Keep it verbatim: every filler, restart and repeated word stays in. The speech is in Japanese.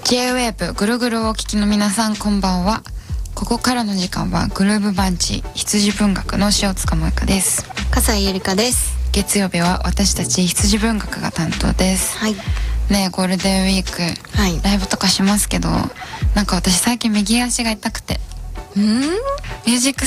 ジェイウェーブ ぐるぐるをお聞きの皆さん、こんばんは。ここからの時間はグルーブバンチ羊文学の塩塚萌香です。 笠井ゆりかです。 月曜日は私たち羊文学が担当です。 はい。 ねえ、ゴールデンウィーク、 はい、 ライブとかしますけど、なんか私最近右足が痛くて、 うんミュージック